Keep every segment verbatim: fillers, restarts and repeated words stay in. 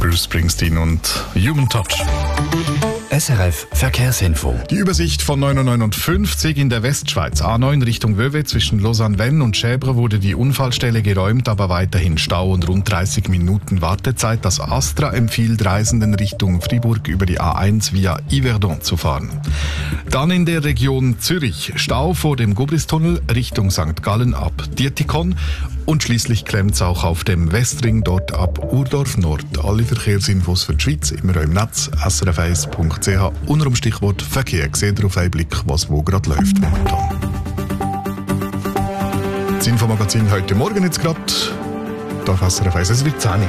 Bruce Springsteen und Human Touch. S R F Verkehrsinfo. Die Übersicht von neun Uhr neunundfünfzig in der Westschweiz. A neun Richtung Wöwe zwischen Lausanne-Vennes und Schäbre wurde die Unfallstelle geräumt, aber weiterhin Stau und rund dreißig Minuten Wartezeit. Das Astra empfiehlt Reisenden Richtung Fribourg über die A eins via Yverdon zu fahren. Dann in der Region Zürich. Stau vor dem Gubristunnel Richtung Sankt Gallen ab Dietikon. Und schließlich klemmt es auch auf dem Westring dort ab Urdorf Nord. Alle Verkehrsinfos für die Schweiz immer im Netz s r f eins punkt c h unter dem Stichwort Verkehr. Seht ihr auf einen Blick, was wo gerade läuft momentan. Das Infomagazin heute Morgen jetzt gerade. Da S R F eins, es wird zehn.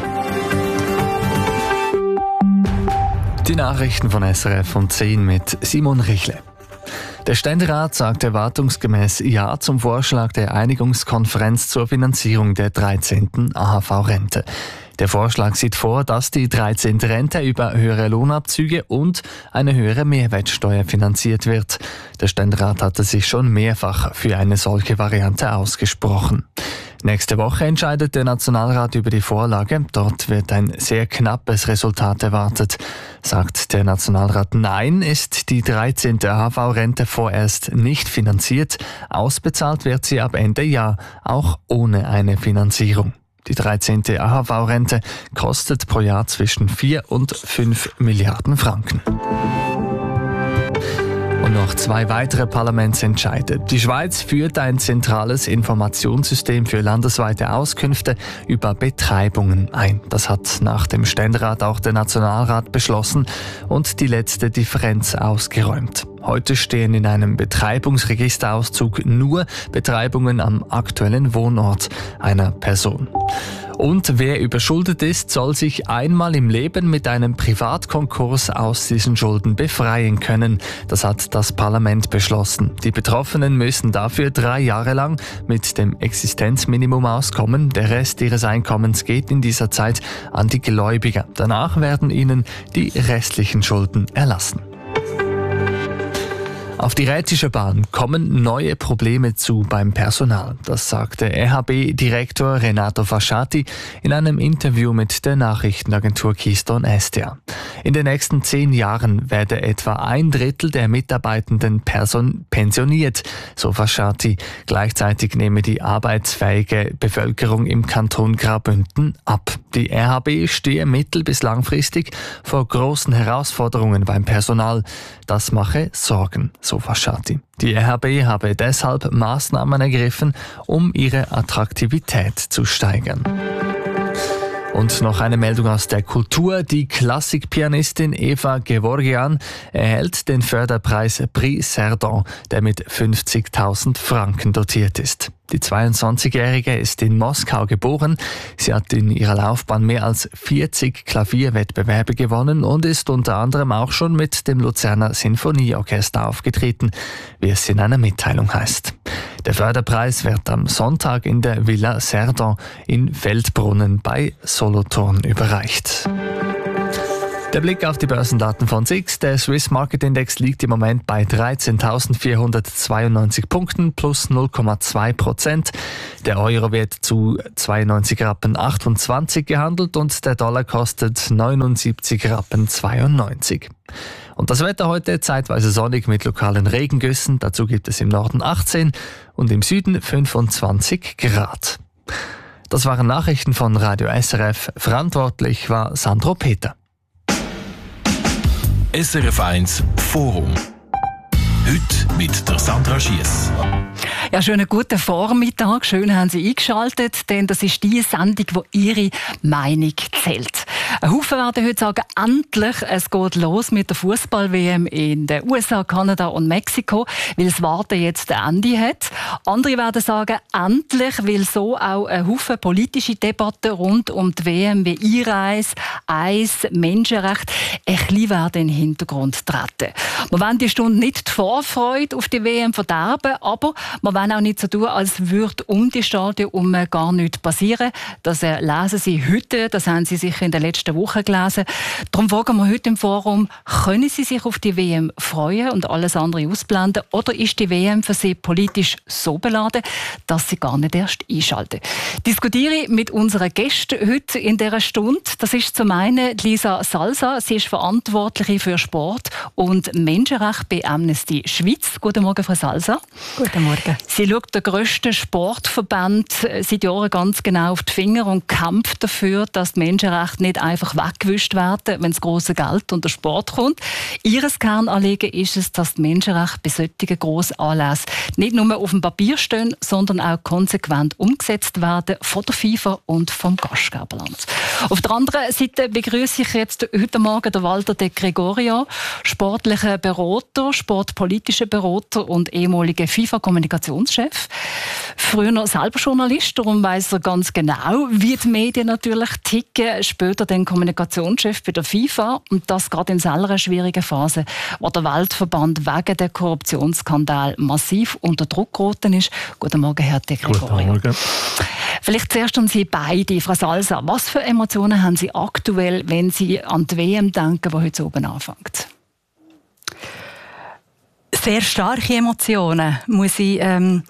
Die Nachrichten von S R F um zehn mit Simon Richle. Der Ständerat sagt erwartungsgemäß Ja zum Vorschlag der Einigungskonferenz zur Finanzierung der dreizehnten A H V-Rente. Der Vorschlag sieht vor, dass die dreizehnte Rente über höhere Lohnabzüge und eine höhere Mehrwertsteuer finanziert wird. Der Ständerat hatte sich schon mehrfach für eine solche Variante ausgesprochen. Nächste Woche entscheidet der Nationalrat über die Vorlage. Dort wird ein sehr knappes Resultat erwartet. Sagt der Nationalrat Nein, ist die dreizehnte A H V-Rente vorerst nicht finanziert. Ausbezahlt wird sie ab Ende Jahr, auch ohne eine Finanzierung. Die dreizehnte A H V-Rente kostet pro Jahr zwischen vier und fünf Milliarden Franken. Und noch zwei weitere Parlamentsentscheide. Die Schweiz führt ein zentrales Informationssystem für landesweite Auskünfte über Betreibungen ein. Das hat nach dem Ständerat auch der Nationalrat beschlossen und die letzte Differenz ausgeräumt. Heute stehen in einem Betreibungsregisterauszug nur Betreibungen am aktuellen Wohnort einer Person. Und wer überschuldet ist, soll sich einmal im Leben mit einem Privatkonkurs aus diesen Schulden befreien können. Das hat das Parlament beschlossen. Die Betroffenen müssen dafür drei Jahre lang mit dem Existenzminimum auskommen. Der Rest ihres Einkommens geht in dieser Zeit an die Gläubiger. Danach werden ihnen die restlichen Schulden erlassen. Auf die Rätische Bahn kommen neue Probleme zu beim Personal. Das sagte R H B-Direktor Renato Fasciati in einem Interview mit der Nachrichtenagentur Keystone S T A. In den nächsten zehn Jahren werde etwa ein Drittel der Mitarbeitenden Person pensioniert, so Fasciati. Gleichzeitig nehme die arbeitsfähige Bevölkerung im Kanton Graubünden ab. Die R H B stehe mittel- bis langfristig vor großen Herausforderungen beim Personal. Das mache Sorgen, so Fasciati. Die R H B habe deshalb Maßnahmen ergriffen, um ihre Attraktivität zu steigern. Und noch eine Meldung aus der Kultur. Die Klassikpianistin Eva Gevorgian erhält den Förderpreis Prix Cerdon, der mit fünfzigtausend Franken dotiert ist. Die zweiundzwanzigjährige ist in Moskau geboren. Sie hat in ihrer Laufbahn mehr als vierzig Klavierwettbewerbe gewonnen und ist unter anderem auch schon mit dem Luzerner Sinfonieorchester aufgetreten, wie es in einer Mitteilung heißt. Der Förderpreis wird am Sonntag in der Villa Cerdon in Feldbrunnen bei Solothurn überreicht. Der Blick auf die Börsendaten von S I X. Der Swiss Market Index liegt im Moment bei dreizehntausendvierhundertzweiundneunzig Punkten plus null Komma zwei Prozent. Der Euro wird zu zweiundneunzig Rappen achtundzwanzig gehandelt und der Dollar kostet neunundsiebzig Rappen zweiundneunzig. Und das Wetter heute zeitweise sonnig mit lokalen Regengüssen. Dazu gibt es im Norden achtzehn und im Süden fünfundzwanzig Grad. Das waren Nachrichten von Radio S R F. Verantwortlich war Sandro Peter. S R F eins Forum. Heute mit der Sandra Schiess. Ja, schönen guten Vormittag. Schön haben Sie eingeschaltet, denn das ist die Sendung, wo Ihre Meinung zählt. Ein Haufen werden heute sagen, endlich, es geht los mit der Fußball-W M in den U S A, Kanada und Mexiko, weil das Warten jetzt ein Ende hat. Andere werden sagen, endlich, weil so auch ein Haufen politische Debatten rund um die W M wie Einreise, Eis, Menschenrechte ein bisschen werden in den Hintergrund treten. Wir wollen die Stunde nicht die Vorfreude auf die W M verderben, aber wir wollen auch nicht so tun, als würde um die Stadien um gar nichts passieren. Das äh, lesen Sie heute, das haben Sie sicher in den letzten Wochen gelesen. Darum fragen wir heute im Forum, können Sie sich auf die W M freuen und alles andere ausblenden? Oder ist die W M für Sie politisch so beladen, dass Sie gar nicht erst einschalten? Diskutiere ich mit unseren Gästen heute in dieser Stunde. Das ist zum einen Lisa Salsa. Sie ist Verantwortliche für Sport und Menschenrecht bei Amnesty Schweiz. Guten Morgen, Frau Salsa. Guten Morgen. Sie schaut den grössten Sportverband seit Jahren ganz genau auf die Finger und kämpft dafür, dass die Menschenrechte nicht einfach weggewischt werden, wenn das grosse Geld und der Sport kommt. Ihres Kernanliegen ist es, dass die Menschenrechte bei solchen grossen Anlässen nicht nur auf dem Papier stehen, sondern auch konsequent umgesetzt werden von der FIFA und vom Gastgeberland. Auf der anderen Seite begrüße ich jetzt heute Morgen den Walter De Gregorio, sportlicher Berater, sportpolitischer Berater und ehemaliger FIFA-Kommunikationschef. Früher noch selber Journalist, darum weiss er ganz genau, wie die Medien natürlich ticken. Später dann Kommunikationschef bei der FIFA und das gerade in einer schwierigen Phase, wo der Weltverband wegen der Korruptionsskandal massiv unter Druck geraten ist. Guten Morgen, Herr De Gregorio. Guten Morgen. Vielleicht zuerst an Sie beide, Frau Salsa. Was für Emotionen haben Sie aktuell, wenn Sie an die W M denken, die heute oben anfängt? Sehr starke Emotionen, muss ich ähm,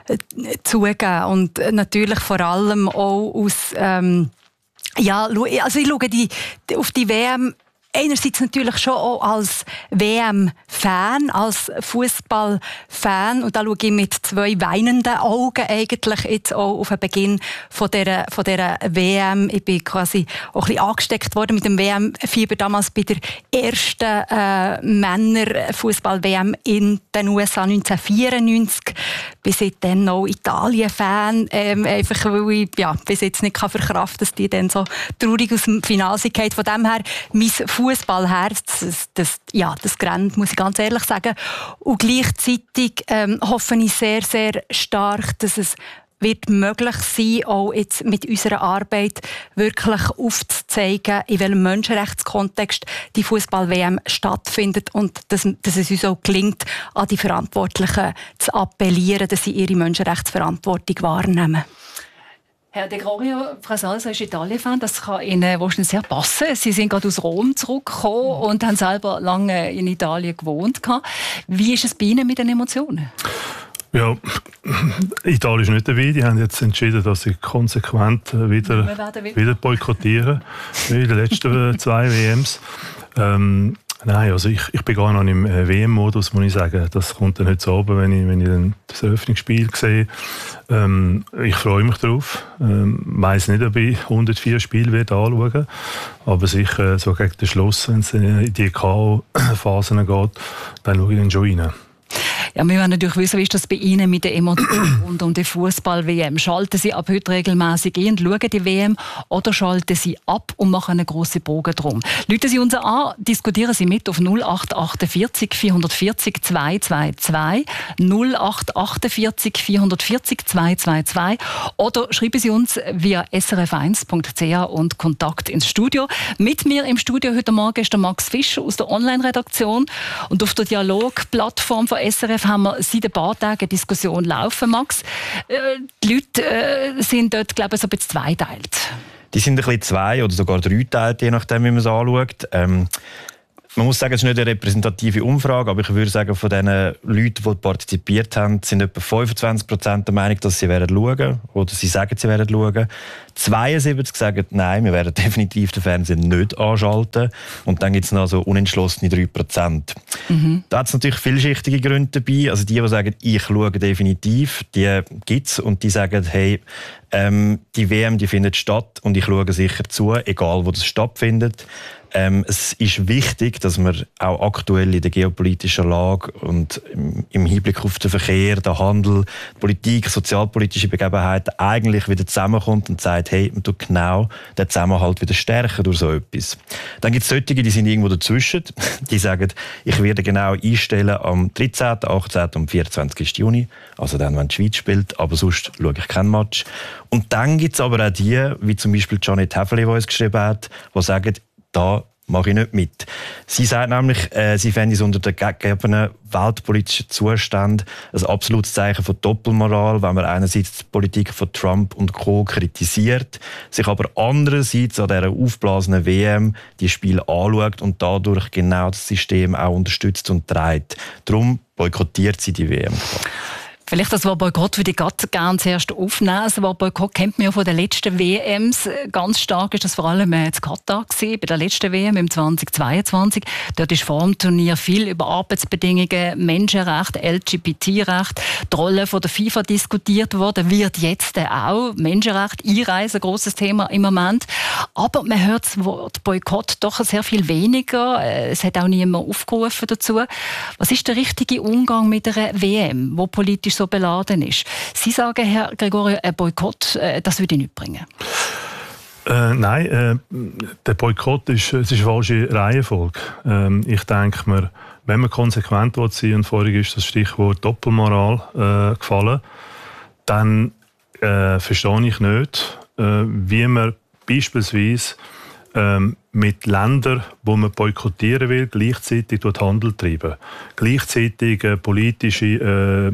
zugeben. Und natürlich vor allem auch aus... Ähm, ja, also ich schaue die, auf die W M einerseits natürlich schon auch als W M-Fan, als Fußball-Fan. Und da schaue ich mit zwei weinenden Augen eigentlich jetzt auch auf den Beginn von dieser, von dieser W M. Ich bin quasi auch ein bisschen angesteckt worden mit dem W M-Fieber damals bei der ersten äh, Männer-Fußball-W M in den U S A neunzehnhundertvierundneunzig. Bin seitdem auch Italien-Fan, ähm, einfach weil ich ja, bis jetzt nicht verkraften kann, dass die dann so traurig aus dem Finale sind. Von dem her, mein Fußballherz, das, das, ja, das grenzt, muss ich ganz ehrlich sagen. Und gleichzeitig ähm, hoffe ich sehr, sehr stark, dass es wird möglich sein, auch jetzt mit unserer Arbeit wirklich aufzuzeigen, in welchem Menschenrechtskontext die Fußball-W M stattfindet und dass, dass es uns auch gelingt, an die Verantwortlichen zu appellieren, dass sie ihre Menschenrechtsverantwortung wahrnehmen. Herr De Gregorio, Frau Salsa ist Italien-Fan, das kann Ihnen wahrscheinlich sehr passen. Sie sind gerade aus Rom zurückgekommen und haben selber lange in Italien gewohnt. Wie ist es bei Ihnen mit den Emotionen? Ja, Italien ist nicht dabei. Die haben jetzt entschieden, dass sie konsequent wieder, wieder boykottieren, wie in den letzten zwei W Ms. Ähm, Nein, also ich, ich bin gar noch im W M-Modus, muss ich sagen. Das kommt dann heute so oben, wenn ich, wenn ich dann das Eröffnungsspiel sehe. Ähm, ich freue mich drauf. Ähm, ich weiss nicht, ob ich hundertvier Spiele werde anschauen werde. Aber sicher so gegen den Schluss, wenn es in die K O-Phasen geht, dann schaue ich dann schon rein. Ja, wir wollen natürlich wissen, wie ist das bei Ihnen mit den Emotionen rund um die Fußball-W M? Schalten Sie ab heute regelmäßig ein und schauen die W M oder schalten Sie ab und machen einen grossen Bogen drum? Rufen Sie uns an, diskutieren Sie mit auf null acht achtundvierzig vierhundertvierzig zweihundertzweiundzwanzig, null acht achtundvierzig vierhundertvierzig zweihundertzweiundzwanzig oder schreiben Sie uns via s r f eins punkt c h und Kontakt ins Studio. Mit mir im Studio heute Morgen ist der Max Fischer aus der Online-Redaktion und auf der Dialog-Plattform von S R F haben wir seit ein paar Tagen eine Diskussion laufen, Max. Äh, die Leute äh, sind dort, glaube ich, so ein bisschen zweiteilt. Die sind ein bisschen zwei- oder sogar dreiteilt, je nachdem, wie man es anschaut. Ähm, man muss sagen, es ist nicht eine repräsentative Umfrage, aber ich würde sagen, von den Leuten, die partizipiert haben, sind etwa fünfundzwanzig Prozent der Meinung, dass sie werden schauen oder sie sagen, sie werden schauen. zweiundsiebzig sagen, nein, wir werden definitiv den Fernseher nicht anschalten. Und dann gibt es noch so unentschlossene drei Prozent. Mhm. Da hat es natürlich vielschichtige Gründe dabei. Also die, die sagen, ich schaue definitiv, die gibt es. Und die sagen, hey, ähm, die W M die findet statt und ich schaue sicher zu, egal wo das stattfindet. Ähm, es ist wichtig, dass man auch aktuell in der geopolitischen Lage und im, im Hinblick auf den Verkehr, den Handel, die Politik, sozialpolitische Begebenheiten eigentlich wieder zusammenkommt und sagt, hey, man tut genau den Zusammenhalt wieder stärken durch so etwas. Dann gibt es solche, die sind irgendwo dazwischen. Die sagen, ich werde genau einstellen am dreizehnten, achtzehnten und vierundzwanzigsten Juni, also dann, wenn die Schweiz spielt, aber sonst schaue ich keinen Match. Und dann gibt es aber auch die, wie zum Beispiel Janet Häfeli, die uns geschrieben hat, die sagen, da mache ich nicht mit. Sie sagt nämlich, äh, sie fände es unter den gegebenen weltpolitischen Zuständen ein absolutes Zeichen von Doppelmoral, wenn man einerseits die Politik von Trump und Co. kritisiert, sich aber andererseits an dieser aufblasenen W M die Spiele anschaut und dadurch genau das System auch unterstützt und trägt. Darum boykottiert sie die W M. Vielleicht das Wort Boykott würde ich ganz gerne zuerst aufnehmen. Das Wort Boykott kennt man ja von den letzten W Ms. Ganz stark ist das vor allem in Katar gewesen, bei der letzten W M im zweitausendzweiundzwanzig. Dort ist vor dem Turnier viel über Arbeitsbedingungen, Menschenrechte, L G B T-Rechte, die Rolle von der FIFA diskutiert worden, wird jetzt auch. Menschenrechte, Einreise, ein grosses Thema im Moment. Aber man hört das Wort Boykott doch sehr viel weniger. Es hat auch niemand aufgerufen dazu. Was ist der richtige Umgang mit einer W M, wo politisch so beladen ist? Sie sagen, Herr Gregorio, ein Boykott, äh, das würde ich nicht bringen. Äh, nein, äh, der Boykott ist, es ist eine falsche Reihenfolge. Ähm, ich denke mir, wenn man konsequent sein will, und vorhin ist das Stichwort Doppelmoral äh, gefallen, dann äh, verstehe ich nicht, äh, wie man beispielsweise ähm, mit Ländern, wo man boykottieren will, gleichzeitig Handel treiben. Gleichzeitig äh, politische äh,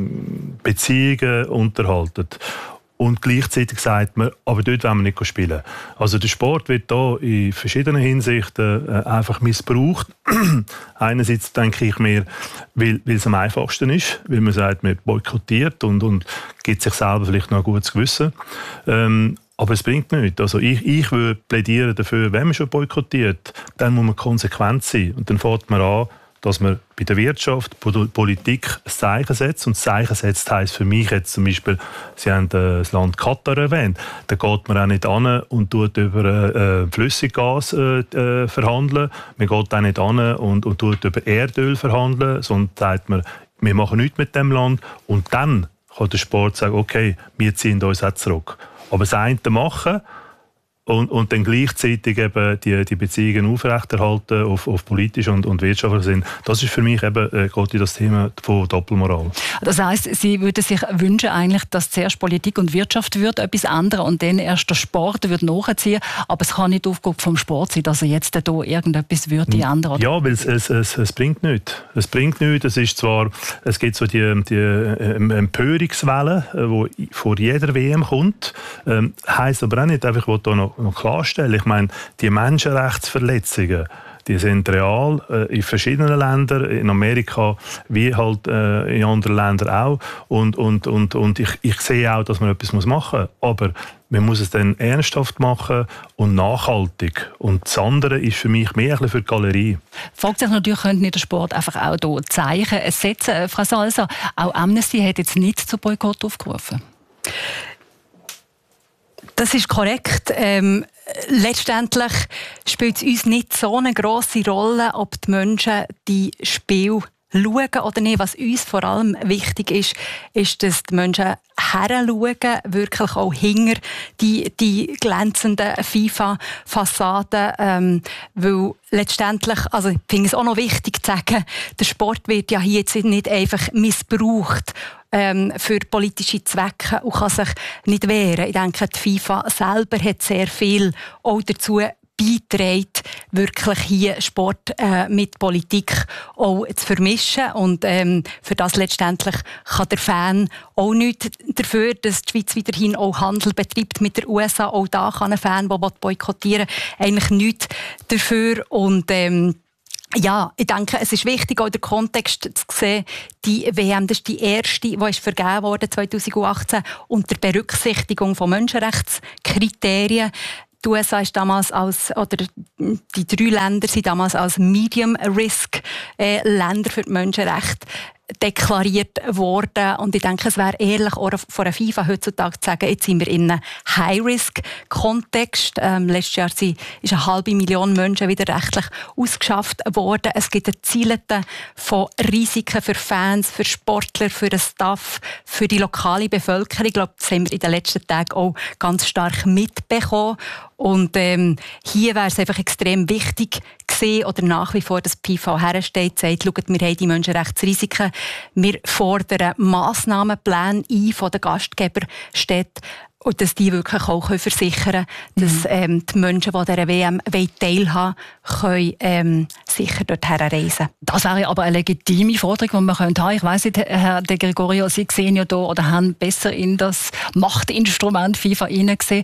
Beziehungen unterhalten. Und gleichzeitig sagt man, aber dort wollen wir nicht spielen. Also der Sport wird hier in verschiedenen Hinsichten äh, einfach missbraucht. Einerseits denke ich mir, weil, weil es am einfachsten ist, weil man sagt, man boykottiert und, und gibt sich selber vielleicht noch ein gutes Gewissen. Ähm, Aber es bringt nichts. Also ich, ich würde plädieren dafür, wenn man schon boykottiert, dann muss man konsequent sein. Und dann fängt man an, dass man bei der Wirtschaft, bei der Politik ein Zeichen setzt. Und das Zeichen setzt heisst für mich jetzt zum Beispiel, Sie haben das Land Katar erwähnt, da geht man auch nicht an und tut über äh, Flüssiggas äh, verhandeln. Man geht auch nicht an und, und tut über Erdöl verhandeln, sondern sagt man, wir machen nichts mit dem Land. Und dann kann der Sport sagen, okay, wir ziehen uns auch zurück. Aber das eine machen und, und dann gleichzeitig eben die, die Beziehungen aufrechterhalten auf, auf politischer und, und wirtschaftlicher Sinn, das ist für mich eben äh, geht in das Thema von Doppelmoral. Das heisst, Sie würden sich wünschen, eigentlich, dass zuerst Politik und Wirtschaft wird etwas ändern und dann erst der Sport wird nachziehen. Aber es kann nicht Aufgabe vom Sport sein, dass er jetzt da irgendetwas würde ändern. Ja, weil es, es, es, es bringt nichts. Es bringt nichts. Es ist zwar, es gibt so die, die Empörungswelle, die vor jeder W M kommt. Ähm, heisst aber auch nicht, einfach, ich will da noch noch klarstellen. Ich meine, die Menschenrechtsverletzungen, die sind real äh, in verschiedenen Ländern, in Amerika wie halt äh, in anderen Ländern auch. Und, und, und, und ich, ich sehe auch, dass man etwas machen muss. Aber man muss es dann ernsthaft machen und nachhaltig. Und das andere ist für mich mehr ein bisschen für die Galerie. Fragt sich natürlich, könnte nicht der Sport einfach auch hier Zeichen setzen? Frau Salser, auch Amnesty hat jetzt nicht zu Boykott aufgerufen. Das ist korrekt. Ähm, letztendlich spielt es uns nicht so eine grosse Rolle, ob die Menschen die Spiele schauen oder nicht. Was uns vor allem wichtig ist, ist, dass die Menschen heranschauen, wirklich auch hinter die, die glänzenden FIFA-Fassaden. Ähm, weil letztendlich, also ich finde es auch noch wichtig zu sagen, der Sport wird ja hier jetzt nicht einfach missbraucht ähm, für politische Zwecke und kann sich nicht wehren. Ich denke, die FIFA selber hat sehr viel auch dazu beitragen, wirklich hier Sport äh, mit Politik auch zu vermischen. Und ähm, für das letztendlich kann der Fan auch nichts dafür, dass die Schweiz weiterhin auch Handel betreibt mit der U S A. Auch da kann ein Fan, der boykottieren will, eigentlich nichts dafür. Und ähm, ja, ich denke, es ist wichtig, auch den Kontext zu sehen. Die W M, das ist die erste, die ist vergeben wurde zweitausendachtzehn unter Berücksichtigung von Menschenrechtskriterien. Die U S A ist damals als, oder die drei Länder sind damals als Medium-Risk-Länder für die Menschenrechte deklariert worden. Und ich denke, es wäre ehrlich, auch von der FIFA heutzutage zu sagen, jetzt sind wir in einem High-Risk-Kontext. Ähm, letztes Jahr sind, ist eine halbe Million Menschen wieder rechtlich ausgeschafft worden. Es gibt eine Zielete von Risiken für Fans, für Sportler, für den Staff, für die lokale Bevölkerung. Ich glaube, das haben wir in den letzten Tagen auch ganz stark mitbekommen. Und ähm, hier wäre es einfach extrem wichtig gewesen, oder nach wie vor, dass die FIFA hersteht, sagt, schaut, wir haben die Menschenrechtsrisiken, wir fordern Massnahmenpläne ein von den Gastgeberstädten und dass die wirklich auch versichern können, dass Mhm. ähm, die Menschen, die an dieser W M teilhaben wollen, können ähm, sicher dorthin reisen. Das wäre aber eine legitime Forderung, die man haben könnte. Ich weiss nicht, Herr De Gregorio, Sie sehen ja da oder haben besser in das Machtinstrument FIFA hineingesehen.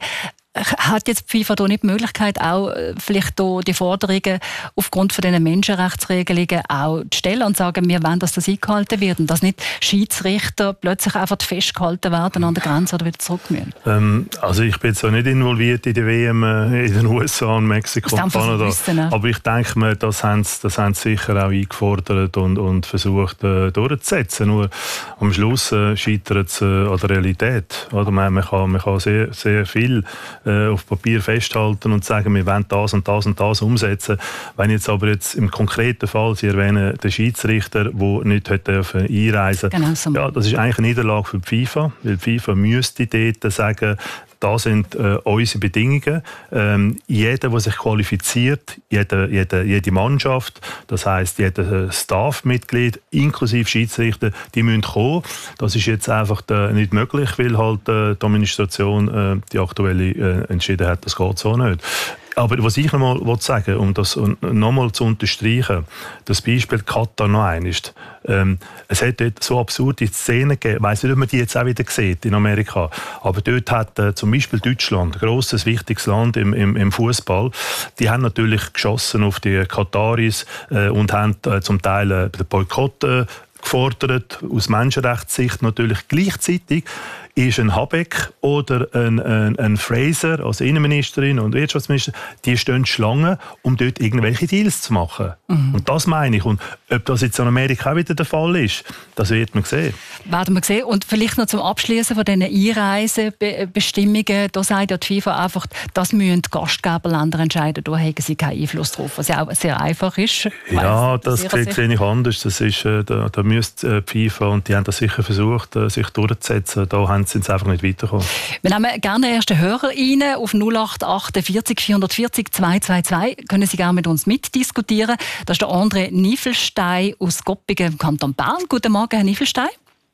Hat jetzt die FIFA da nicht die Möglichkeit, auch äh, vielleicht da die Forderungen aufgrund von diesen Menschenrechtsregelungen auch zu stellen und sagen, wir wollen, dass das eingehalten wird und dass nicht Schiedsrichter plötzlich einfach festgehalten werden an der Grenze oder wieder zurück müssen? Ähm, also ich bin jetzt auch nicht involviert in die W M äh, in den U S A und Mexiko und Kanada. Wissen, ne? Aber ich denke mir, das haben sie, das haben sie sicher auch eingefordert und, und versucht äh, durchzusetzen. Nur am Schluss äh, scheitert es äh, an der Realität. Oder man, man, kann, man kann sehr, sehr viel äh, auf Papier festhalten und sagen, wir wollen das und das und das umsetzen. Wenn jetzt aber jetzt im konkreten Fall, Sie erwähnen den Schiedsrichter, der nicht hätte dürfen einreisen, Genau so. ja, das ist eigentlich eine Niederlage für die FIFA, weil die FIFA müsste dort sagen, das sind äh, unsere Bedingungen. Ähm, jeder, der sich qualifiziert, jede, jede, jede Mannschaft, das heisst, jeder Staffmitglied, inklusive Schiedsrichter, die müssen kommen. Das ist jetzt einfach äh, nicht möglich, weil halt äh, die Administration, äh, die aktuelle, äh, entschieden hat, das geht so nicht. Aber was ich noch mal sagen will, um das nochmal zu unterstreichen, das Beispiel Katar noch einmal ist, ähm, es hat dort so absurde Szenen gegeben, ich weiss nicht, ob man die jetzt auch wieder sieht in Amerika, aber dort hat äh, zum Beispiel Deutschland, ein grosses, wichtiges Land im, im, im Fußball, die haben natürlich geschossen auf die Kataris äh, und haben äh, zum Teil äh, den Boykott äh, gefordert, aus Menschenrechtssicht natürlich. Gleichzeitig ist ein Habeck oder ein, ein, ein Fraser als Innenministerin und Wirtschaftsminister, die stehen Schlange, um dort irgendwelche Deals zu machen. Mhm. Und das meine ich. Und ob das jetzt in Amerika auch wieder der Fall ist, das wird man sehen. Werden wir sehen. Und vielleicht noch zum Abschließen von diesen Einreisebestimmungen. Da sagt ja die FIFA einfach, das müssen die Gastgeberländer entscheiden. Da haben sie keinen Einfluss drauf, was ja auch sehr einfach ist. Ja, das sehe, sehe ich anders. Das ist, äh, da, da müsste die FIFA, und die haben das sicher versucht, äh, sich durchzusetzen. Da haben sie einfach nicht weitergekommen. Wir nehmen gerne den ersten Hörer rein auf null acht achtundvierzig vierhundertvierzig zweihundertzweiundzwanzig. Können Sie gerne mit uns mitdiskutieren. Das ist der André Niefelstein aus Goppingen im Kanton Bern. Guten Morgen, Herr Niefelstein.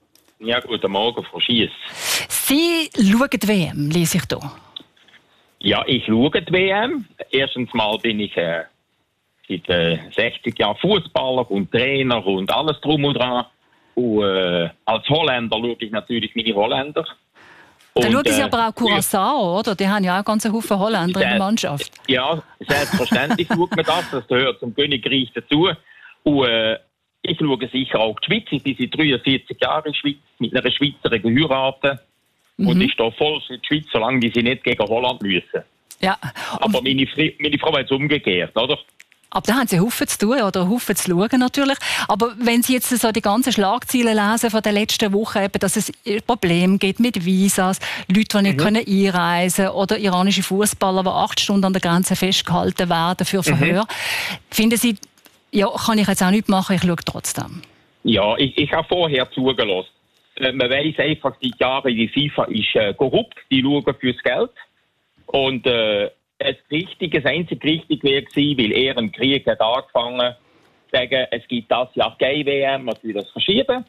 Ja, guten Morgen, Frau Schiess. Sie schauen die W M, lese ich hier. Ja, ich schaue die W M. Erstens mal bin ich äh, seit äh, sechzig Jahren Fußballer und Trainer und alles drum und dran. Und äh, als Holländer schaue ich natürlich meine Holländer. Dann schauen Sie äh, aber auch Curaçao, oder? Die haben ja auch ganz Haufen Holländer in der Mannschaft. Ja, selbstverständlich schaut man das. Das gehört zum Königreich dazu. Und äh, ich schaue sicher auch die Schweiz. Ich bin seit dreiundvierzig Jahren in der Schweiz mit einer Schweizerin geheiratet. Mhm. Und ich stehe voll für die Schweiz, solange die sie nicht gegen Holland müssen. Ja. Aber meine, meine Frau hat es umgekehrt, oder? Aber da haben Sie Haufen zu tun oder Haufen zu schauen natürlich. Aber wenn Sie jetzt so die ganzen Schlagzeilen lesen von der letzten Woche, eben, dass es Probleme gibt mit Visas, Leute, die nicht mhm. können einreisen oder iranische Fußballer, die acht Stunden an der Grenze festgehalten werden für Verhör. Mhm. Finden Sie, ja, kann ich jetzt auch nicht machen, ich schaue trotzdem? Ja, ich, ich habe vorher zugelassen. Äh, man weiss einfach seit Jahren, die FIFA ist äh, korrupt, die schauen fürs Geld. Und äh, das Richtige, das einzige Richtige wäre gewesen, weil er im Krieg hat angefangen zu sagen, es gibt das Jahr keine W M, man will das verschieben.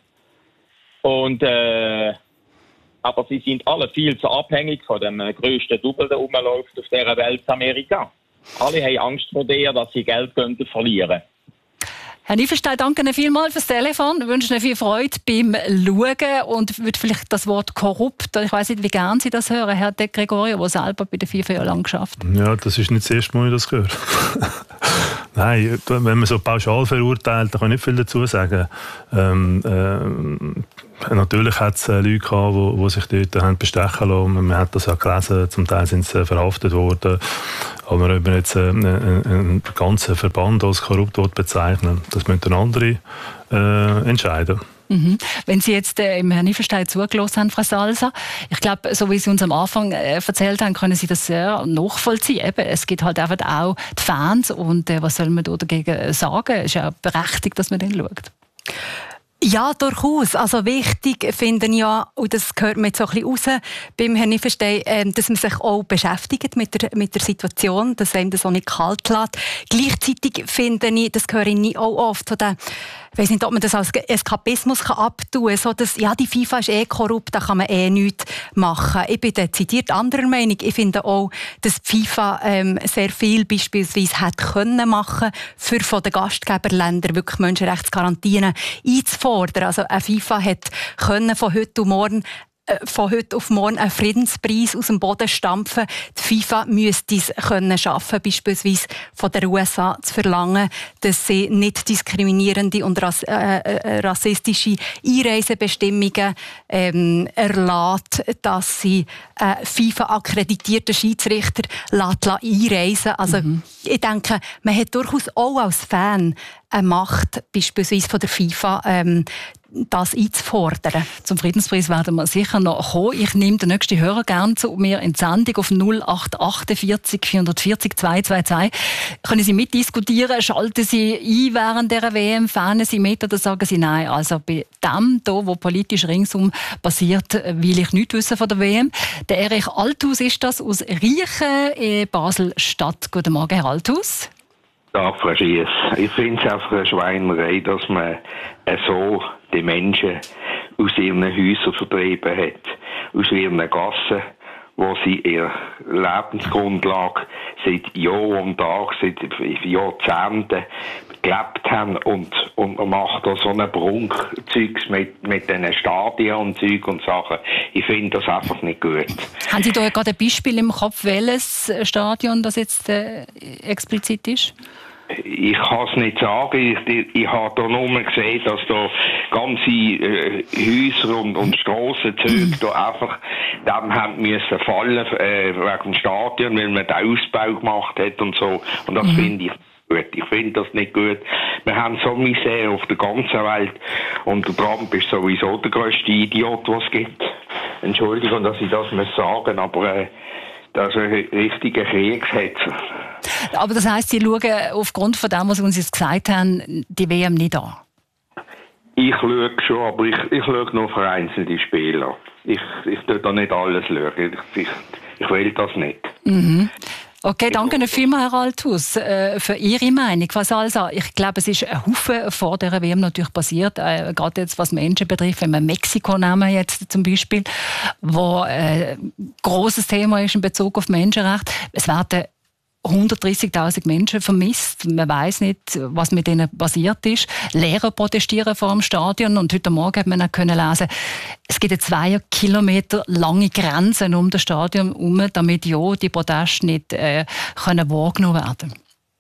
Und, äh, aber sie sind alle viel zu abhängig von dem grössten Double, der rumläuft auf dieser Welt, Amerika. Alle haben Angst vor der, dass sie Geld könnten verlieren. Herr Niefelstein, danke Ihnen vielmals fürs Telefon. Ich wünsche Ihnen viel Freude beim Schauen und würde vielleicht das Wort korrupt, ich weiss nicht, wie gern Sie das hören, Herr De Gregorio, der selber bei der FIFA ja lang geschafft hat. Ja, das ist nicht das erste Mal, dass ich das höre. Nein, wenn man so pauschal verurteilt, da kann ich nicht viel dazu sagen. Ähm, ähm, natürlich hat es Leute gehabt, die, die sich dort haben bestechen lassen. Man hat das ja gelesen, zum Teil sind sie verhaftet worden. Aber wenn man jetzt einen, einen ganzen Verband als korrupt bezeichnen, das müssen andere äh, entscheiden. Mhm. Wenn Sie jetzt äh, im Herrn Niefelstein zugelassen haben, Frau Salsa, ich glaube, so wie Sie uns am Anfang äh, erzählt haben, können Sie das sehr nachvollziehen. Eben, es gibt halt einfach auch die Fans und äh, was soll man da dagegen sagen? Es ist ja berechtigt, dass man den schaut. Ja, durchaus. Also wichtig finde ich ja, und das gehört mir jetzt so ein bisschen raus, beim Herrn Niefenstein, äh, dass man sich auch beschäftigt mit der, mit der Situation, dass einem das auch nicht kalt lässt. Gleichzeitig finde ich, das höre ich auch oft, so der, ich weiss nicht, ob man das als Eskapismus kann abtun kann, so dass, ja, die FIFA ist eh korrupt, da kann man eh nichts machen. Ich bin dezidiert anderer Meinung. Ich finde auch, dass die FIFA ähm, sehr viel beispielsweise hätte können machen, für von den Gastgeberländern wirklich Menschenrechtsgarantien einzufordern. Also eine FIFA hätte können von heute und morgen von heute auf morgen einen Friedenspreis aus dem Boden stampfen. Die FIFA müsste es können schaffen, beispielsweise von der U S A zu verlangen, dass sie nicht diskriminierende und rass, äh, rassistische Einreisebestimmungen ähm, erlaubt, dass sie äh, FIFA-akkreditierten Schiedsrichter einreisen. Also mhm. ich denke, man hat durchaus auch als Fan eine Macht, beispielsweise von der FIFA, ähm, das einzufordern. Zum Friedenspreis werden wir sicher noch kommen. Ich nehme den nächsten Hörer gerne zu mir in die Sendung auf null acht achtundvierzig vierhundertvierzig zweihundertzweiundzwanzig. Können Sie mitdiskutieren? Schalten Sie ein während dieser W M? Fahnen Sie mit oder sagen Sie nein? Also bei dem, hier, was politisch ringsum passiert, will ich nichts wissen von der W M. Der Erich Althaus ist das aus Riechen in Basel-Stadt. Guten Morgen, Herr Althaus. Ja, Frau Schiess. Ich finde es einfach eine Schweinerei, dass man so die Menschen aus ihren Häusern vertrieben hat, aus ihren Gassen, wo sie ihre Lebensgrundlage seit Jahr und Tag, seit Jahrzehnten gelebt haben, und, und man macht da so ein Prunkzeugs mit, mit diesen Stadien und Zeug und Sachen. Ich finde das einfach nicht gut. Haben Sie da gerade ein Beispiel im Kopf, welches Stadion das jetzt äh, explizit ist? Ich kann es nicht sagen. Ich, ich, ich habe da nur gesehen, dass da ganze äh, Häuser und, und Strassenzüge da einfach dem haben müssen fallen äh, wegen dem Stadion, weil man den Ausbau gemacht hat und so. Und das mhm. finde ich gut. Ich finde das nicht gut. Wir haben so Misere auf der ganzen Welt, und der Trump ist sowieso der grösste Idiot, was es gibt. Entschuldigung, dass ich das muss sagen, aber äh, das ist ein richtiger Kriegshetzer. Aber das heisst, Sie schauen aufgrund von dem, was Sie uns jetzt gesagt haben, die W M nicht an? Ich schaue schon, aber ich, ich schaue nur vereinzelte Spiele. Ich, ich tue da nicht alles schauen. Ich, ich, ich will das nicht. Mhm. Okay, danke vielmals, Herr Althaus, für Ihre Meinung. Was also, ich glaube, es ist ein Haufen vor der W M natürlich passiert, äh, gerade jetzt was Menschen betrifft, wenn wir Mexiko nehmen jetzt zum Beispiel, wo äh, ein grosses Thema ist in Bezug auf Menschenrechte. Es werden hundertdreißigtausend Menschen vermisst. Man weiß nicht, was mit ihnen passiert ist. Lehrer protestieren vor dem Stadion, und heute Morgen hat man auch können lesen, es gibt eine zwei Kilometer lange Grenzen um das Stadion herum, damit ja die Proteste nicht äh, können wahrgenommen werden.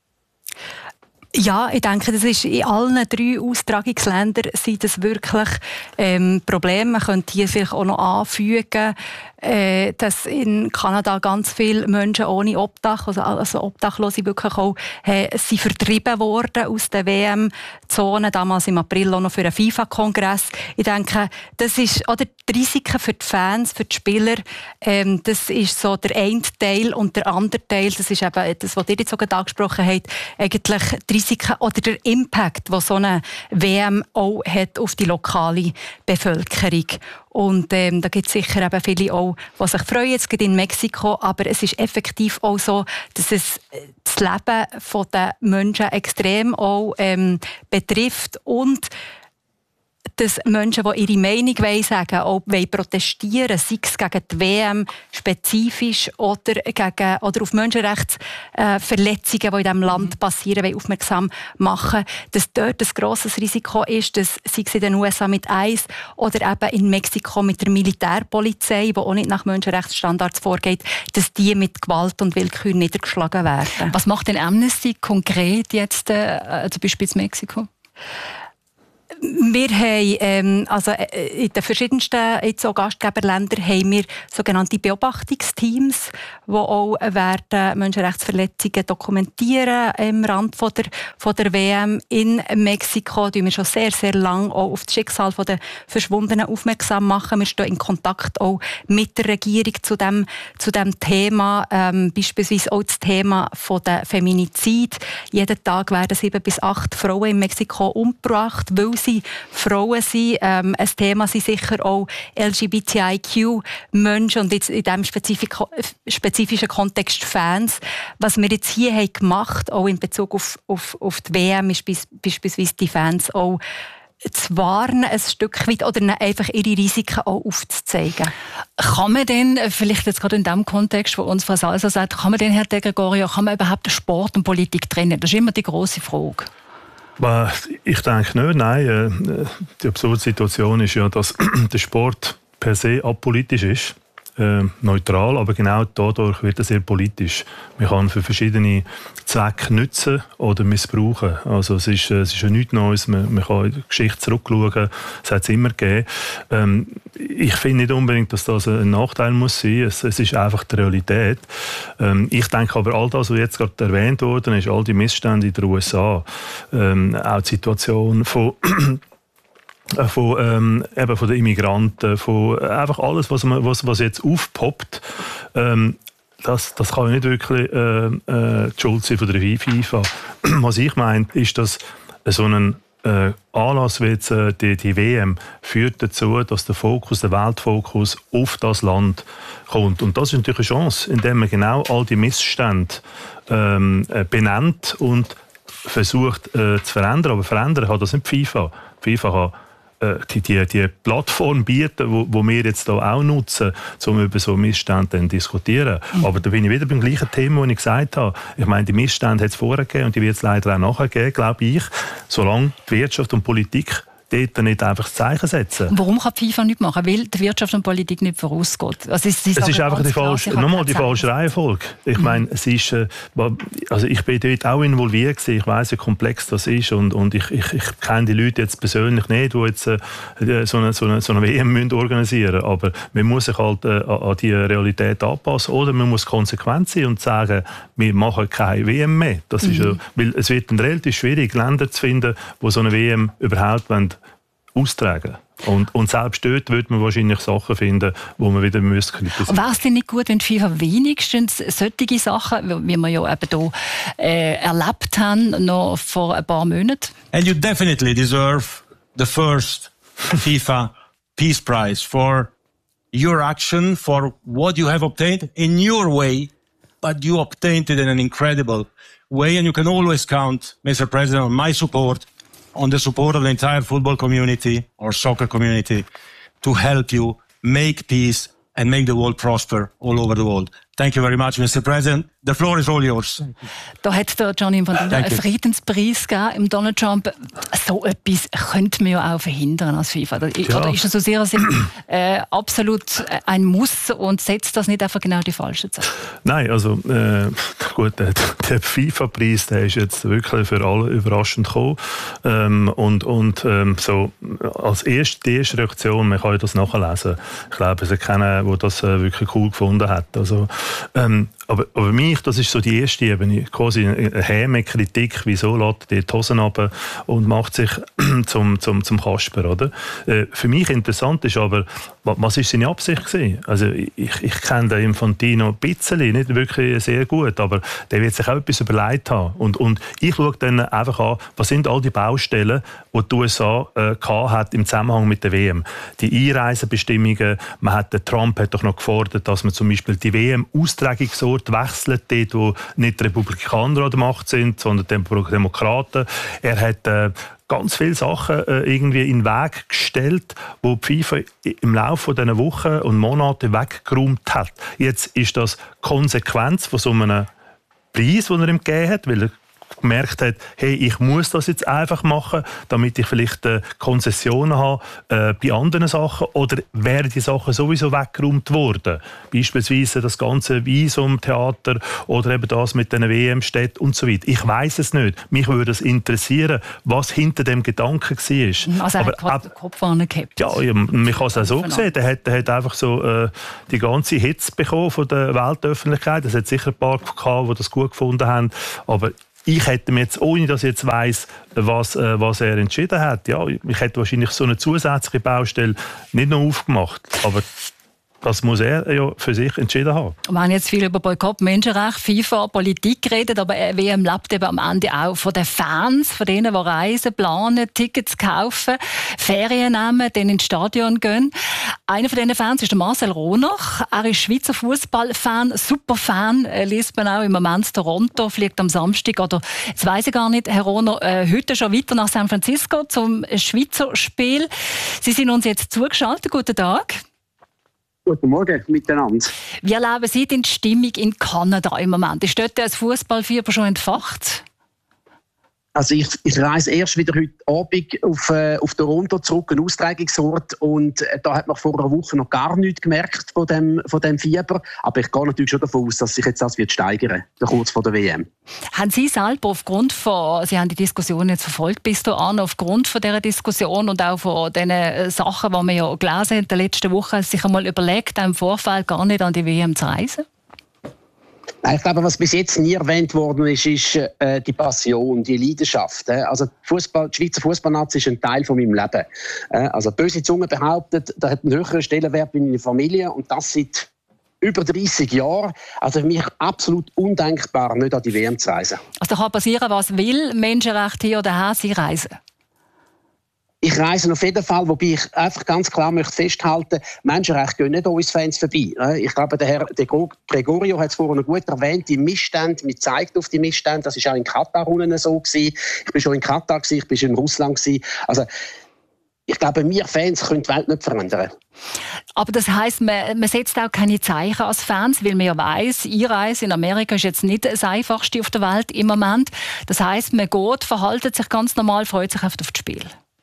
Ja, ich denke, das ist in allen drei Austragungsländern sind das wirklich ähm, Probleme. Man könnte hier vielleicht auch noch anfügen, äh, dass in Kanada ganz viele Menschen ohne Obdach, also, also Obdachlose wirklich auch, äh, sind vertrieben worden aus der W M-Zone, damals im April auch noch für einen FIFA-Kongress. Ich denke, das ist, oder die Risiken für die Fans, für die Spieler, ähm, das ist so der eine Teil, und der andere Teil, das ist eben das, was ihr jetzt auch angesprochen habt, eigentlich die Risiken oder der Impact, den so eine W M auch hat auf die lokale Bevölkerung. Und ähm, da gibt es sicher eben viele auch, die sich freuen, jetzt gerade in Mexiko, aber es ist effektiv auch so, dass es das Leben der Menschen extrem auch ähm, betrifft, und dass Menschen, die ihre Meinung sagen wollen, auch protestieren wollen, sei es gegen die W M spezifisch oder, gegen, oder auf Menschenrechtsverletzungen, die in diesem Land passieren, wollen, aufmerksam machen, dass dort ein grosses Risiko ist, dass, sei es in den U S A mit ICE oder eben in Mexiko mit der Militärpolizei, die auch nicht nach Menschenrechtsstandards vorgeht, dass die mit Gewalt und Willkür niedergeschlagen werden. Was macht denn Amnesty konkret jetzt, äh, zum Beispiel in Mexiko? Wir haben, ähm, also in den verschiedensten jetzt auch Gastgeberländern haben wir sogenannte Beobachtungsteams, die auch werden Menschenrechtsverletzungen dokumentieren im Rand von der, von der W M. In Mexiko tun wir schon sehr, sehr lange auch auf das Schicksal der Verschwundenen aufmerksam machen. Wir stehen in Kontakt auch mit der Regierung zu dem, zu dem Thema, ähm, beispielsweise auch das Thema von der Feminizid. Jeden Tag werden sieben bis acht Frauen in Mexiko umgebracht, weil sie weiße Frauen sind. Ähm, ein Thema sind sicher auch L G B T I Q-Menschen und jetzt in diesem spezifischen Kontext Fans. Was wir jetzt hier haben gemacht, auch in Bezug auf, auf, auf die W M, ist beispielsweise die Fans auch zu warnen, ein Stück weit, oder einfach ihre Risiken auch aufzuzeigen. Kann man denn, vielleicht jetzt gerade in dem Kontext, wo uns Frau Salser sagt, kann man denn, Herr De Gregorio, kann man überhaupt Sport und Politik trennen? Das ist immer die grosse Frage. Ich denke nicht, nein. Die absurde Situation ist ja, dass der Sport per se apolitisch ist. Äh, neutral, aber genau dadurch wird er sehr politisch. Man kann für verschiedene Zwecke nutzen oder missbrauchen. Also es ist, es ist ja nichts Neues, man, man kann in die Geschichte zurückschauen, es hat es immer gegeben. Ähm, ich finde nicht unbedingt, dass das ein Nachteil muss sein, es, es ist einfach die Realität. Ähm, ich denke aber, all das, was jetzt gerade erwähnt wurde, ist all die Missstände in den U S A, ähm, auch die Situation von Von, ähm, eben von den Immigranten, von einfach alles, was, man, was, was jetzt aufpoppt, ähm, das, das kann ja nicht wirklich äh, äh, die Schuld sein von der FIFA. Was ich meine, ist, dass so ein äh, Anlass wie jetzt, äh, die, die W M führt dazu, dass der Fokus, der Weltfokus auf das Land kommt. Und das ist natürlich eine Chance, indem man genau all die Missstände ähm, benennt und versucht äh, zu verändern. Aber verändern kann das nicht die FIFA. Die FIFA kann Die, die, die Plattform bieten, wo, wo wir jetzt hier auch nutzen, um über so Missstände zu diskutieren. Mhm. Aber da bin ich wieder beim gleichen Thema, das ich gesagt habe. Ich meine, die Missstände hat es vorher gegeben und die wird es leider auch nachher geben, glaube ich, solange die Wirtschaft und Politik dort nicht einfach das Zeichen setzen. Warum kann die FIFA nicht machen? Weil die Wirtschaft und Politik nicht vorausgeht. Also es ist, es ist einfach die falsche, nochmal die falsche Reihenfolge. Ich mhm. meine, es ist, äh, also ich bin dort auch involviert gewesen. Ich weiss, wie komplex das ist und, und ich, ich, ich kenne die Leute jetzt persönlich nicht, die jetzt äh, so, eine, so, eine, so eine W M müssen organisieren müssen. Aber man muss sich halt äh, an die Realität anpassen oder man muss konsequent sein und sagen, wir machen keine W M mehr. Das mhm. ist ja, weil es wird dann relativ schwierig, Länder zu finden, die so eine W M überhaupt wollen austragen. Und, und selbst dort würde man wahrscheinlich Sachen finden, die man wieder kritisieren müsste. Wäre es denn nicht gut, wenn die FIFA wenigstens solche Sachen, wie wir ja eben hier äh, erlebt haben, noch vor ein paar Monaten? And you definitely deserve the first FIFA Peace Prize for your action, for what you have obtained in your way, but you obtained it in an incredible way, and you can always count, Mister President, on my support, on the support of the entire football community or soccer community to help you make peace and make the world prosper all over the world. Thank you very much, Mister President. The floor is all yours. Da hat der Gianni Infantino einen Friedenspreis gegeben im Donald Trump. So etwas könnte man ja auch verhindern als FIFA. Ja. Oder ist das aus Ihrer Sicht äh, absolut ein Muss und setzt das nicht einfach genau die falsche Zeit? Nein, also äh, gut, der, der FIFA-Preis, der ist jetzt wirklich für alle überraschend gekommen. Ähm, und und ähm, so als erste, die erste Reaktion, man kann ja das nachlesen. Ich glaube, es ist keiner, der das äh, wirklich cool gefunden hat. Also, ähm, aber, aber mich, das ist so die erste Ebene, quasi eine Häme-Kritik, wieso lässt er die Hosen runter und macht sich zum, zum, zum Kasper, oder? Äh, für mich interessant ist aber, was war seine Absicht gewesen? Also ich, ich kenne den Infantino ein bisschen, nicht wirklich sehr gut, aber der wird sich auch etwas überlegt haben. Und, und ich schaue dann einfach an, was sind all die Baustellen, die die U S A äh, hat im Zusammenhang mit der W M. Die Einreisebestimmungen, man hat, der Trump hat doch noch gefordert, dass man zum Beispiel die W M-Austragungsort wechselt, dort, wo nicht die Republikaner an der Macht sind, sondern die Demokraten. Er hat äh, ganz viele Sachen äh, irgendwie in den Weg gestellt, wo die FIFA im Laufe dieser Wochen und Monate weggeräumt hat. Jetzt ist das Konsequenz von so einem Preis, den er ihm gegeben hat, weil er gemerkt hat, hey, ich muss das jetzt einfach machen, damit ich vielleicht äh, Konzessionen habe äh, bei anderen Sachen, oder wären die Sachen sowieso weggeräumt worden? Beispielsweise das ganze Visumtheater oder eben das mit den W M-Städten und so weiter. Ich weiss es nicht. Mich würde es interessieren, was hinter dem Gedanken war. Also er hat gerade den Kopf angehabt. Ja, ja, man kann es auch so sehen. Er hat, er hat einfach so äh, die ganze Hitze bekommen von der Weltöffentlichkeit. Es hat sicher ein paar gehabt, die das gut gefunden haben, aber ich hätte mir jetzt, ohne dass ich jetzt weiss, was, äh, was er entschieden hat, ja, ich hätte wahrscheinlich so eine zusätzliche Baustelle nicht noch aufgemacht. Aber Das muss er ja für sich entschieden haben. Wir haben jetzt viel über Boykott, Menschenrechte, FIFA, Politik geredet, aber W M lebt eben am Ende auch von den Fans, von denen, die reisen, planen, Tickets kaufen, Ferien nehmen, dann ins Stadion gehen. Einer von diesen Fans ist der Marcel Ronach. Er ist Schweizer Fußballfan, Superfan, äh, liest man auch im Moment Toronto, fliegt am Samstag oder, jetzt weiss ich gar nicht, Herr Ronach, äh, heute schon weiter nach San Francisco zum Schweizer Spiel. Sie sind uns jetzt zugeschaltet. Guten Tag. Guten Morgen miteinander. Wie erleben Sie die Stimmung in Kanada im Moment? Ist dort das Fußballfieber schon entfacht? Also ich, ich reise erst wieder heute Abend auf, äh, auf Toronto zurück, ein Austragungsort. Und äh, da hat man vor einer Woche noch gar nichts gemerkt von dem, von dem Fieber. Aber ich gehe natürlich schon davon aus, dass sich jetzt das wird steigern wird, kurz vor der W M. Haben Sie selber aufgrund von, Sie haben die Diskussion jetzt verfolgt bis dahin, aufgrund von dieser Diskussion und auch von den Sachen, die wir ja gelesen haben in den letzten Wochen, sich einmal überlegt, im Vorfeld gar nicht an die W M zu reisen? Ich glaube, was bis jetzt nie erwähnt worden ist, ist äh, die Passion, die Leidenschaft. Äh. Also Fußball, die Schweizer Fußballnazi ist ein Teil von meinem Leben. Äh, also böse Zunge behauptet, da hat einen höheren Stellenwert in meiner Familie und das seit über dreissig Jahren. Also für mich absolut undenkbar, nicht an die W M zu reisen. Also da kann passieren, was will, Menschenrechte hier oder her, Sie reisen? Ich reise auf jeden Fall, wobei ich einfach ganz klar möchte festhalten, Menschenrechte gehen nicht an uns Fans vorbei. Ich glaube, der Herr De Gregorio hat es vorhin gut erwähnt, die Missstände, mir zeigt auf die Missstände, das war auch in Katar unten so gewesen. Ich war schon in Katar, ich war in Russland. Also, ich glaube, wir Fans können die Welt nicht verändern. Aber das heisst, man, man setzt auch keine Zeichen als Fans, weil man ja weiss, Einreise in Amerika ist jetzt nicht das einfachste auf der Welt im Moment. Das heisst, man geht, verhaltet sich ganz normal, freut sich auf das Spiel.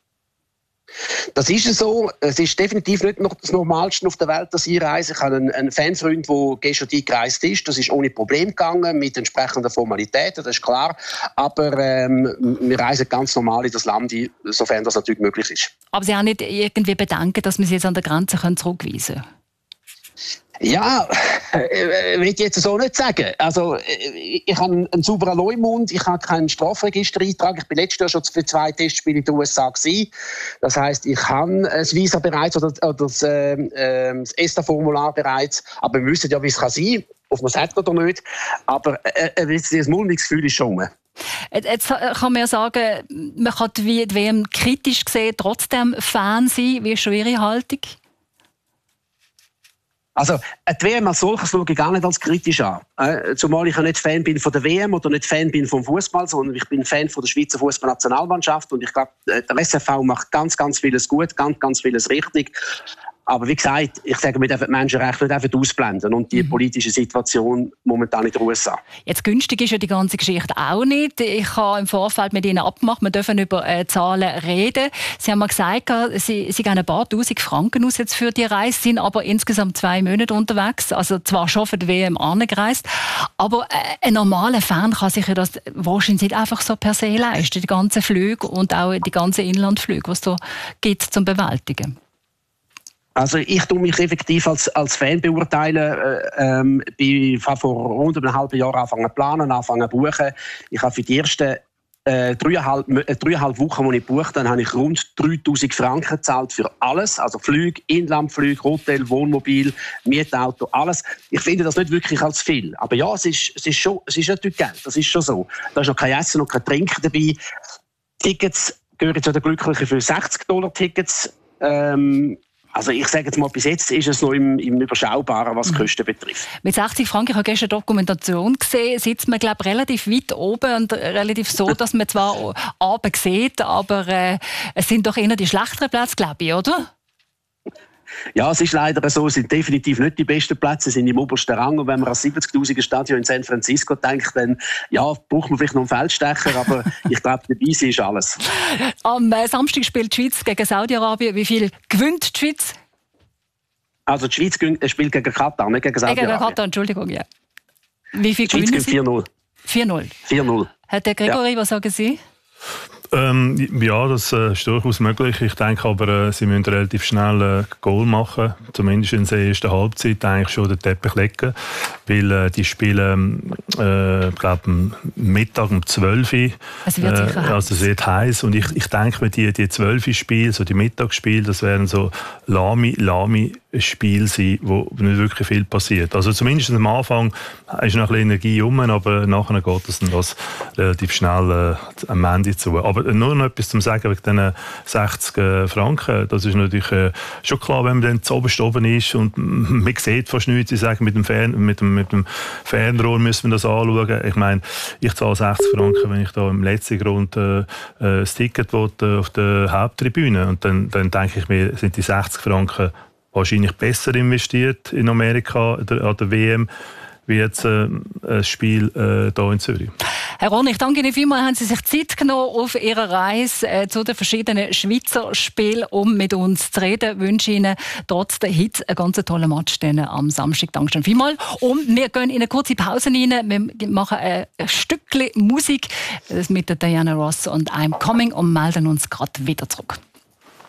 Das ist so. Es ist definitiv nicht noch das Normalste auf der Welt, dass ich reise. Ich habe einen, einen Fanfreund, der gestern eingereist ist. Das ist ohne Problem gegangen, mit entsprechenden Formalitäten, das ist klar. Aber ähm, wir reisen ganz normal in das Land, sofern das natürlich möglich ist. Aber Sie haben nicht irgendwie Bedenken, dass wir Sie jetzt an der Grenze zurückweisen können? Ja, äh, will ich jetzt so nicht sagen. Also, ich habe einen sauberen Leumund, ich habe keinen Strafregistereintrag. Ich bin letztes Jahr schon für zwei Testspiele in den U S A gewesen. Das heisst, ich habe das Visa bereits oder, oder das, äh, das ESTA-Formular bereits. Aber wir wissen ja, wie es kann sein, ob man es hat oder nicht. Aber äh, das mulmiges Gefühl ist schon. Jetzt kann man ja sagen, man kann die W M kritisch gesehen trotzdem Fan sein. Wie ist schon Ihre Haltung? Also, die W M als solches schaue ich gar nicht als kritisch an. Äh, zumal ich ja nicht Fan bin von der W M oder nicht Fan bin vom Fußball, sondern ich bin Fan von der Schweizer Fußballnationalmannschaft und ich glaube, der S F V macht ganz, ganz vieles gut, ganz, ganz vieles richtig. Aber wie gesagt, ich sage, wir dürfen die Menschenrechte nicht einfach ausblenden und die mhm. politische Situation momentan in den U S A. Jetzt günstig ist ja die ganze Geschichte auch nicht. Ich habe im Vorfeld mit Ihnen abgemacht, wir dürfen über äh, Zahlen reden. Sie haben mal gesagt, Sie, Sie geben ein paar tausend Franken aus jetzt für die Reise, sind aber insgesamt zwei Monate unterwegs, also zwar schon für die W M angereist, aber äh, ein normaler Fan kann sich ja das wahrscheinlich nicht einfach so per se leisten, die ganzen Flüge und auch die ganzen Inlandflüge, die es da gibt zum Bewältigen. Also ich tue mich effektiv als, als Fan beurteilen. Äh, ähm, ich habe vor rund einem halben Jahr angefangen zu planen, angefangen zu buchen. Ich habe für die ersten äh, dreieinhalb, äh, dreieinhalb Wochen, die ich gebucht habe, habe ich rund dreitausend Franken gezahlt für alles. Also Flüge, Inlandflüge, Hotel, Wohnmobil, Mietauto, alles. Ich finde das nicht wirklich als viel. Aber ja, es ist, es ist, schon, es ist natürlich Geld, das ist schon so. Da ist noch kein Essen und kein Trinken dabei. Tickets gehören zu den Glücklichen für sechzig Dollar Tickets. Ähm, Also ich sage jetzt mal, bis jetzt ist es noch im, im Überschaubaren, was die Kosten betrifft. Mit sechzig Franken, ich habe gestern eine Dokumentation gesehen, sitzt man glaube relativ weit oben und relativ so, dass man zwar runter sieht, aber äh, es sind doch eher die schlechteren Plätze, glaube ich, oder? Ja, es ist leider so, es sind definitiv nicht die besten Plätze, sind im obersten Rang. Und wenn man an siebzigtausend Stadion in San Francisco denkt, dann ja, braucht man vielleicht noch einen Feldstecher, aber ich glaube, dabei ist alles. Am Samstag spielt die Schweiz gegen Saudi-Arabien. Wie viel gewinnt die Schweiz? Also die Schweiz spielt gegen Katar, nicht gegen Saudi-Arabien. Gegen Katar, Entschuldigung, ja. Wie viel die Schweiz gewinnt vier null. vier null? vier null. Herr De Gregory, ja. Was sagen Sie? Ähm, ja, das äh, ist durchaus möglich. Ich denke aber, äh, sie müssen relativ schnell äh, Goal machen. Zumindest in der ersten Halbzeit eigentlich schon den Teppich legen. Weil äh, die spielen, äh, glaube Mittag um zwölf Uhr. Es wird sicher heiß. Also es wird heiß. Und ich, ich denke, die, die zwölf Uhr Spiele, so die Mittagsspiele, das wären so lahme, lahme ein Spiel sein, wo nicht wirklich viel passiert. Also zumindest am Anfang ist noch ein bisschen Energie rum, aber nachher geht es dann das relativ schnell äh, am Ende zu. Aber nur noch etwas zum Sagen wegen diesen sechzig äh, Franken. Das ist natürlich äh, schon klar, wenn man dann zu oberst oben ist und man sieht fast nichts. Sie sagen, mit dem, Fern, mit dem, mit dem Fernrohr müssen wir das anschauen. Ich meine, ich zahle sechzig Franken, wenn ich da im letzten Grund äh, äh, das Ticket will, äh, auf der Haupttribüne. Und dann, dann denke ich mir, sind die sechzig Franken wahrscheinlich besser investiert in Amerika an der W M wie jetzt äh, ein Spiel äh, hier in Zürich. Herr Ron, ich danke Ihnen vielmals. Haben Sie sich Zeit genommen auf Ihrer Reise äh, zu den verschiedenen Schweizer Spielen, um mit uns zu reden. Ich wünsche Ihnen trotz der Hits einen ganz tollen Match am Samstag. Dankeschön vielmals. Und wir gehen in eine kurze Pause rein. Wir machen ein Stückchen Musik mit der Diana Ross und I'm Coming und melden uns gerade wieder zurück.